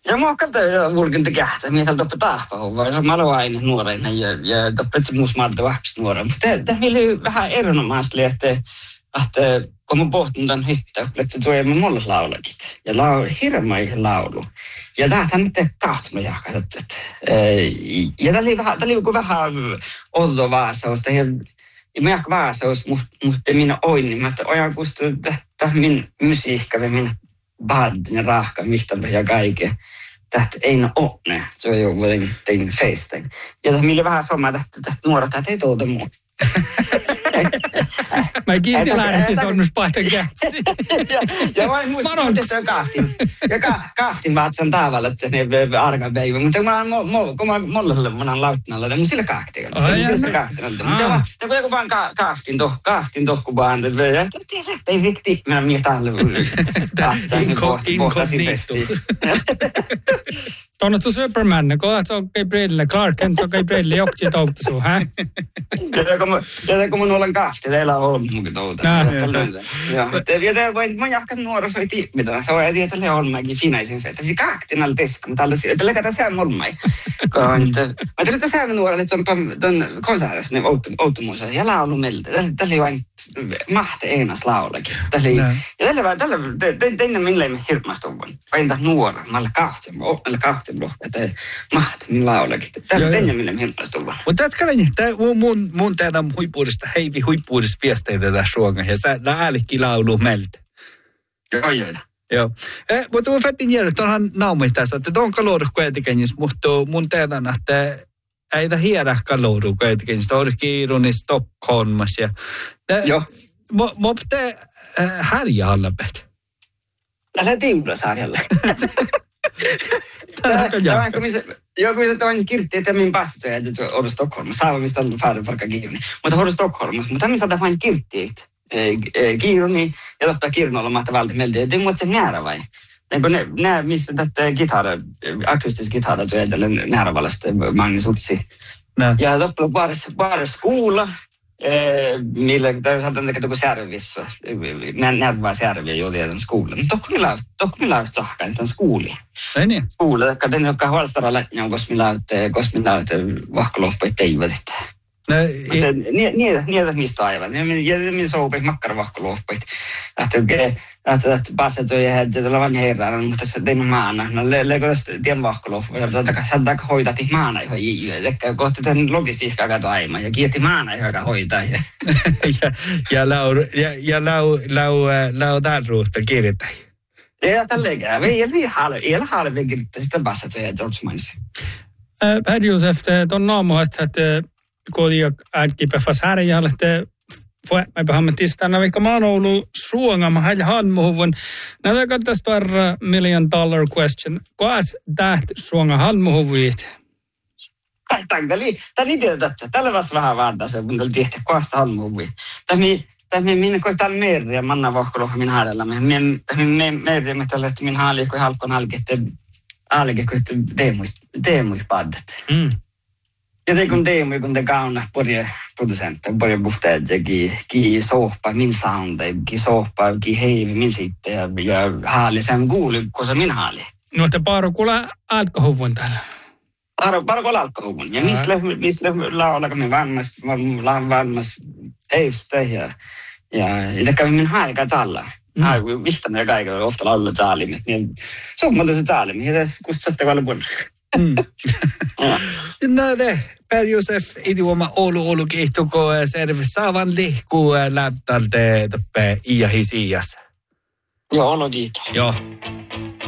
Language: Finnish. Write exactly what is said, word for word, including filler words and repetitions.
Ja mä kalta vulkin tekehtä, minä kalta tahpa, vaan se mä olen aina nuorena ja ja tapet mus madde vahvasti nuorena. Mutta tämä oli vähän erinomaisesti, että että kun mä pohtin tämän hyttä, että tuo ei mulle laulakit. Ja lau, hirma ihan laulu. Ja tämähän nyt kahtma jahkaa. Ja tämä oli vähän, tämä oli vähän olto vaasaus. Ja mä jahka vaasaus, mutta minä oin, niin mä että ojan kusta, että min musiikka ja min bad ja rahka, mistä ja kaikkea. Tähtä ei ne ole. Se on jo jotenkin feisten. Ja tämä oli vähän sama, että nuoret, että ei tuota muuta. Mä kiitin lähdettiin sonnus pahten kätsi. Ja mä en muista, miten se on kahtin. Ja kahtin vaatsan tavalla, että ne arkan päivä. Mutta kun mä mollaselle monan lautnalla, niin mun sillä kahtin. Sillä kahtin. Mutta kun vaan kahtin toh, kahtin toh, kun vaan, että ei vikti, mä en miettä alle. Inkognito. Tuonne tu Superman, kun olet on Gabrielle, Clark Kent on Gabrielle, jokti touttu, hä? Ja kun mun olen kahti, teillä on ollut munkin touta. Ja te voin, mä jahkan nuorossa ei tiimmitä. Se on ei tälle olmaankin finaisin se. Tässä kahti näillä teska, mutta tällä lekätä sään olmai. Mä tiedän, että sään nuorelle, että on tuon konsertissa, niin outumuussa. Ja laulu meiltä. Tällä oli vain mahte einas laulakin. Ja tällä vaan, tällä, tein minne me hirmastuvan. Vain tämän nuora. Mä olen kahti, mä olen kahti. Että mahti minun laulakin. Tämä on teidän minne hirmastuvan. Mutta tätkäläni, mun, mun tehdään huippuudesta, heivi huippuudesta viesteitä tässä suongan. Ja sä äälikki laulu meiltä. Joo, joo. Joo. Eh, mutta mun fettin jäädä, että onhan naumi tässä, että on kaluudu kuitenkin, mutta mun tehdään, että ei tämä hiedä kaluudu kuitenkin. Se on kiiruni Stockholmassa. Ja, joo. Mä pitää härjää allapet. Lähdetään tiulasarjalle. Tämä kun se joku se on kirtti että min passi että se on Stockholmassa. Saamme mistä färre farka kiirni. Mutta on Stockholmassa, mutta min saada vain kirtti. Kiirni ja totta kirnolla mahtaa valta meiltä. Det måste nära vai. Ne nä missä tätä gitarra akustisk gitarra så är det nära vallasta Magnus Utsi. Ja totta bara bara skola millä tässä on tätä kun servissä närvaa serviä jo den skolan. Tokko millä tokko millä sahkan tämän skooli. Ei niin. Skooli, kad den joka huolestaralla ja kos millä kos millä vahkoloppa teivät. Niin niin niin mistä aivan. Ja minä soupin makkaravahkoloppa. Että että että passet jo ja että lavan herran mutta se den maana. No lego den vahkoloppa. Ja tätä tätä hoidat maana ihan jiiä. Että kohta den logistiikkaa kato aivan ja kiitti maana joka hoitaa. Ja ja lau ja ja lau lau lau darruutta kirjoittaa. Ja tällä käy. Ei ei haale ei haale virkistä sitä passet ja George Mines. Herr Josef, ton naamuhast että kodia ärkipäfas härjälle te får mig behammetistana vaikka mä oon ollut suonga mä hain hanmuhuvun. Näitä katsotaan tuoda million dollar question. Kuas täht suonga hanmuhuvuit? Tämä oli, tämä oli tietysti, tällä vasta vähän vääntä se, kun tehtiin kuasta hanmuhuvuit. Tämä Tämä minä koitan merriä, manna vahkoloha min haadella. Tämä merriä, mitä lehti min haali, kun halkon halki, että alge, kun teemuispaddet. Mm. Ja det kun teemu, kun te kauna porje producenter, porje bostäder, ki ki sohpa min sound, ki sohpa, ki heivi min sitte ja ja haali sen kuuli, kun se min haali. No te paro kuule alkohuvun täällä. Paro paro kuule alkohuvun. Ja missä missä laulaka me varmas varmas teistä ja ja det kan min haali ka talla. Ai mistä ne kaikki ofta laulaa taalimet. Niin se on muuten se taalimi. Ja tässä kustatte paljon puolella. Mm. No det, Per Josef, idioma Oulu Oulu kiihtuko serve saavan lihkuu läptalte tappe iahisias. Joo, Oulu kiihtuu. Joo.